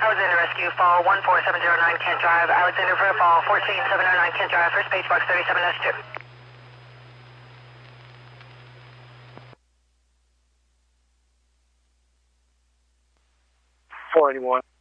Alexander Rescue, fall 14709 Kent Drive. Alexander for fall 14709 Kent Drive, first page box 37S2. 481.